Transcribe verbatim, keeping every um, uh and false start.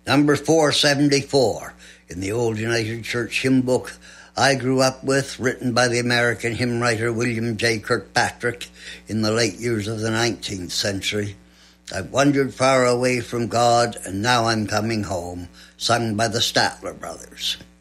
Number four seventy-four in the Old United Church hymn book I grew up with, written by the American hymn writer William J. Kirkpatrick in the late years of the nineteenth century. I've wandered far away from God, and now I'm coming home, sung by the Statler Brothers.